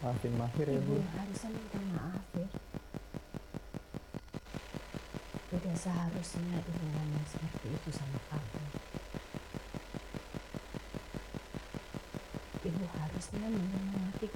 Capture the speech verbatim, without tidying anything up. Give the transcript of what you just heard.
Maafin Mahir ya Ibu Bu. harusnya minta maaf ya. Udah seharusnya ibu ngomong seperti itu sama kamu. Ibu harusnya menyemangati